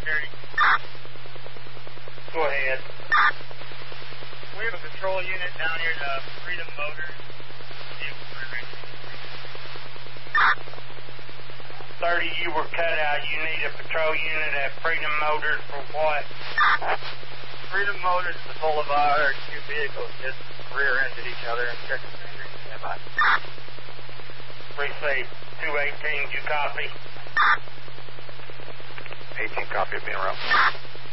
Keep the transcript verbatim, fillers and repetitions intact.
thirty. Go ahead. We have a patrol unit down here at Freedom Motors. thirty, you were cut out. You need a patrol unit at Freedom Motors for what? Freedom Motors is a boulevard. Two vehicles just rear-ended each other and checking fingers. Stand by. Received. two eighteen, you copy? eighteen, copy, being around.